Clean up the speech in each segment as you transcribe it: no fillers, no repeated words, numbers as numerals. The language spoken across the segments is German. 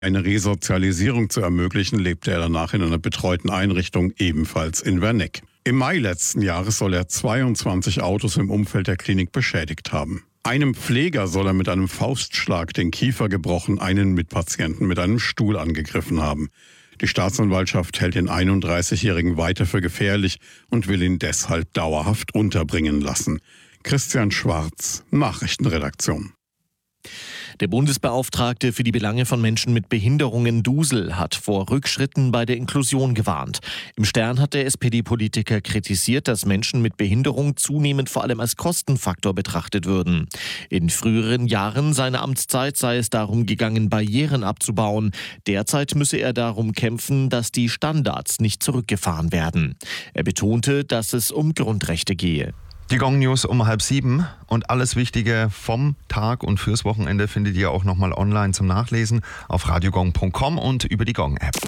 Eine Resozialisierung zu ermöglichen, lebte er danach in einer betreuten Einrichtung, ebenfalls in Werneck. Im Mai letzten Jahres soll er 22 Autos im Umfeld der Klinik beschädigt haben. Einem Pfleger soll er mit einem Faustschlag den Kiefer gebrochen, einen Mitpatienten mit einem Stuhl angegriffen haben. Die Staatsanwaltschaft hält den 31-Jährigen weiter für gefährlich und will ihn deshalb dauerhaft unterbringen lassen. Christian Schwarz, Nachrichtenredaktion. Der Bundesbeauftragte für die Belange von Menschen mit Behinderungen Dusel hat vor Rückschritten bei der Inklusion gewarnt. Im Stern hat der SPD-Politiker kritisiert, dass Menschen mit Behinderung zunehmend vor allem als Kostenfaktor betrachtet würden. In früheren Jahren seiner Amtszeit sei es darum gegangen, Barrieren abzubauen. Derzeit müsse er darum kämpfen, dass die Standards nicht zurückgefahren werden. Er betonte, dass es um Grundrechte gehe. Die Gong News um 6:30 und alles Wichtige vom Tag und fürs Wochenende findet ihr auch nochmal online zum Nachlesen auf radiogong.com und über die Gong App.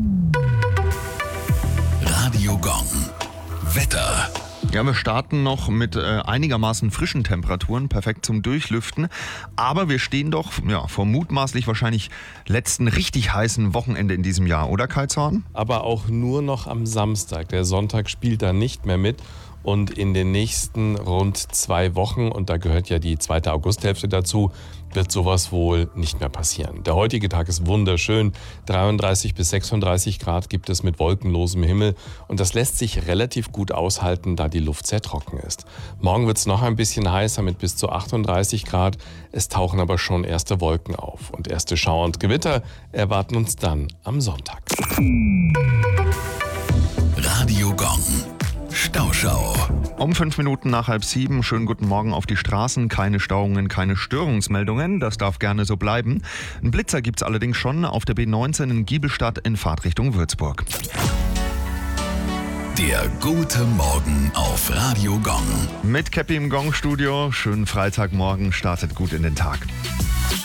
Radio Gong. Wetter. Ja, wir starten noch mit einigermaßen frischen Temperaturen, perfekt zum Durchlüften. Aber wir stehen doch vor mutmaßlich wahrscheinlich letzten richtig heißen Wochenende in diesem Jahr, oder Kai Zorn? Aber auch nur noch am Samstag. Der Sonntag spielt da nicht mehr mit. Und in den nächsten rund 2 Wochen, und da gehört ja die zweite Augusthälfte dazu, wird sowas wohl nicht mehr passieren. Der heutige Tag ist wunderschön. 33 bis 36 Grad gibt es mit wolkenlosem Himmel. Und das lässt sich relativ gut aushalten, da die Luft sehr trocken ist. Morgen wird es noch ein bisschen heißer mit bis zu 38 Grad. Es tauchen aber schon erste Wolken auf. Und erste Schauer und Gewitter erwarten uns dann am Sonntag. Radio Gong. Stauschau. Um 5 Minuten nach 6:30. Schönen guten Morgen auf die Straßen. Keine Stauungen, keine Störungsmeldungen. Das darf gerne so bleiben. Ein Blitzer gibt's allerdings schon auf der B19 in Giebelstadt in Fahrtrichtung Würzburg. Der gute Morgen auf Radio Gong. Mit Käppi im Gong-Studio. Schönen Freitagmorgen. Startet gut in den Tag.